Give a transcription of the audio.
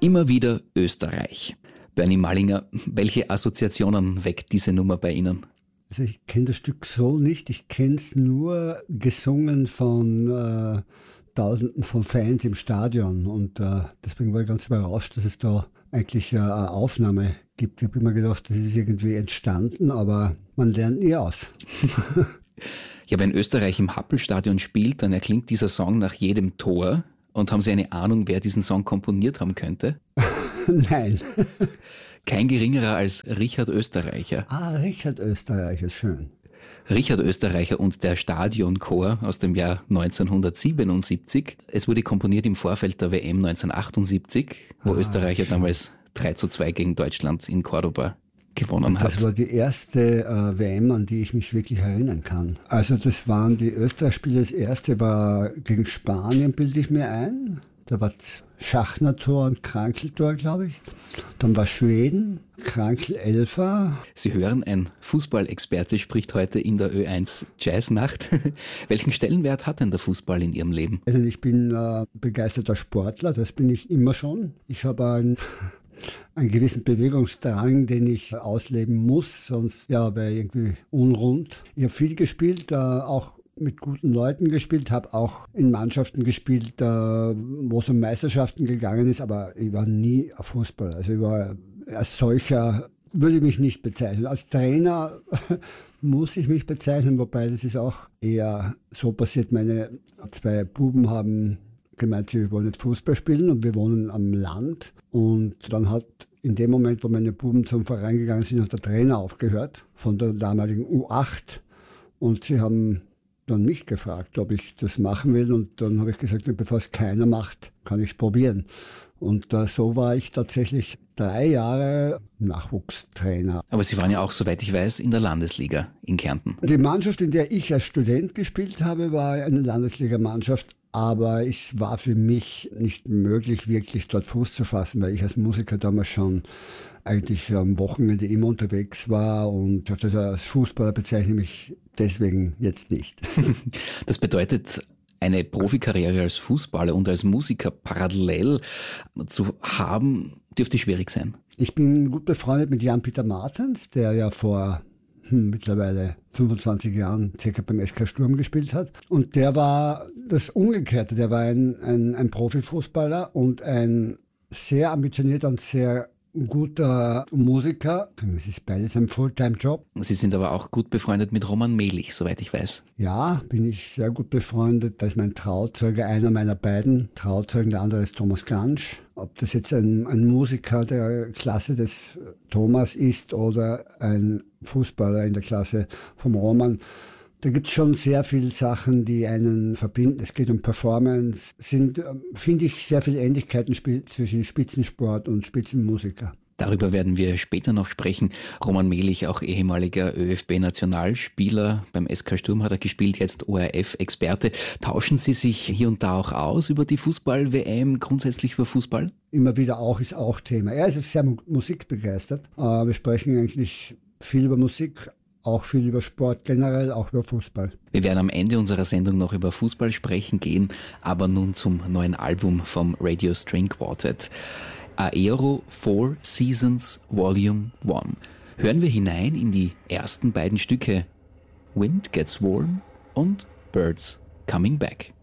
Immer wieder Österreich. Bernie Malinger, welche Assoziationen weckt diese Nummer bei Ihnen? Also ich kenne das Stück so nicht, ich kenne es nur gesungen von Tausenden von Fans im Stadion und deswegen war ich ganz überrascht, dass es da eigentlich eine Aufnahme gibt. Ich habe immer gedacht, das ist irgendwie entstanden, aber man lernt nie aus. Ja, wenn Österreich im Happelstadion spielt, dann erklingt dieser Song nach jedem Tor. Und haben Sie eine Ahnung, wer diesen Song komponiert haben könnte? Nein. Kein geringerer als Richard Österreicher. Ah, Richard Österreicher, schön. Richard Österreicher und der Stadionchor aus dem Jahr 1977. Es wurde komponiert im Vorfeld der WM 1978, wo Österreich ja damals 3:2 gegen Deutschland in Cordoba gewonnen hat. Das war die erste WM, an die ich mich wirklich erinnern kann. Also das waren die Österreich-Spiele. Das erste war gegen Spanien, bilde ich mir ein. Da war Schachner-Tor und Krankl-Tor, glaube ich. Dann war Schweden, Krankl Elfer. Sie hören, ein Fußballexperte spricht heute in der Ö1 Jazznacht. Welchen Stellenwert hat denn der Fußball in Ihrem Leben? Also ich bin begeisterter Sportler, das bin ich immer schon. Ich habe einen gewissen Bewegungsdrang, den ich ausleben muss, sonst wäre ich irgendwie unrund. Ich habe viel gespielt, auch mit guten Leuten gespielt, habe auch in Mannschaften gespielt, wo es um Meisterschaften gegangen ist, aber ich war nie ein Fußballer. Also ich war als solcher, würde ich mich nicht bezeichnen. Als Trainer muss ich mich bezeichnen, wobei das ist auch eher so passiert. Meine 2 Buben haben gemeint, sie wollen nicht Fußball spielen und wir wohnen am Land. Und dann hat in dem Moment, wo meine Buben zum Verein gegangen sind, hat der Trainer aufgehört von der damaligen U8. Und sie haben dann mich gefragt, ob ich das machen will. Und dann habe ich gesagt, bevor es keiner macht, kann ich es probieren. Und so war ich tatsächlich 3 Jahre Nachwuchstrainer. Aber Sie waren ja auch, soweit ich weiß, in der Landesliga in Kärnten. Die Mannschaft, in der ich als Student gespielt habe, war eine Landesligamannschaft. Aber es war für mich nicht möglich, wirklich dort Fuß zu fassen, weil ich als Musiker damals schon eigentlich am Wochenende immer unterwegs war. Und also als Fußballer bezeichne ich mich deswegen jetzt nicht. Das bedeutet, eine Profikarriere als Fußballer und als Musiker parallel zu haben, dürfte schwierig sein. Ich bin gut befreundet mit Jan-Peter Martens, der ja vor mittlerweile 25 Jahren circa beim SK Sturm gespielt hat. Und der war das Umgekehrte. Der war ein Profifußballer und ein sehr ambitionierter und sehr guter Musiker. Das ist beides ein Fulltime-Job. Sie sind aber auch gut befreundet mit Roman Melich, soweit ich weiß. Ja, bin ich sehr gut befreundet. Da ist mein Trauzeuge, einer meiner beiden Trauzeugen, der andere ist Thomas Glansch. Ob das jetzt ein Musiker der Klasse des Thomas ist oder ein Fußballer in der Klasse vom Roman, da gibt es schon sehr viele Sachen, die einen verbinden. Es geht um Performance. Finde ich, sehr viele Ähnlichkeiten zwischen Spitzensport und Spitzenmusiker. Darüber werden wir später noch sprechen. Roman Melich, auch ehemaliger ÖFB-Nationalspieler. Beim SK Sturm hat er gespielt, jetzt ORF-Experte. Tauschen Sie sich hier und da auch aus über die Fußball-WM, grundsätzlich über Fußball? Immer wieder ist auch Thema. Er ist sehr musikbegeistert. Wir sprechen eigentlich viel über Musik, auch viel über Sport generell, auch über Fußball. Wir werden am Ende unserer Sendung noch über Fußball sprechen gehen, aber nun zum neuen Album vom Radio String Quartet. Aero 4 Seasons Volume 1. Hören wir hinein in die ersten beiden Stücke Wind Gets Warm und Birds Coming Back.